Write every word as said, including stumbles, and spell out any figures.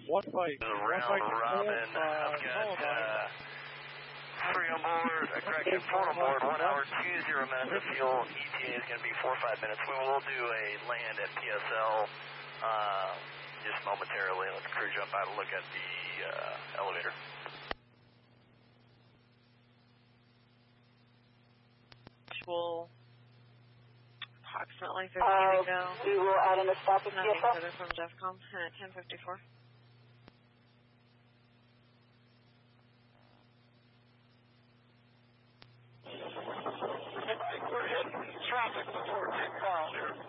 One fight. One fight. Robin, I've got uh, three on board, uh, correction, four on board, one hour, two zero minutes of fuel. E T A is going to be four or five minutes. We will do a land at P S L uh, just momentarily. Let the crew jump out and look at the uh, elevator. Will approximately fifteen uh, to go. We will add in a stop at P S L. Nothing further from DEFCON at ten fifty-four. We're hitting traffic before takeoff here.